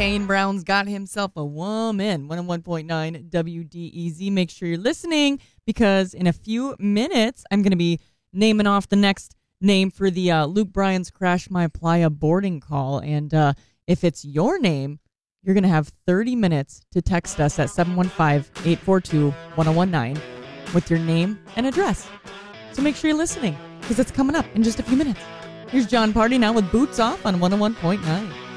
Dane Brown's got himself a woman. 101.9 WDEZ. Make sure you're listening because in a few minutes, I'm going to be naming off the next name for the Luke Bryan's Crash My Playa boarding call. And if it's your name, you're going to have 30 minutes to text us at 715-842-1019 with your name and address. So make sure you're listening because it's coming up in just a few minutes. Here's John Party now with Boots Off on 101.9.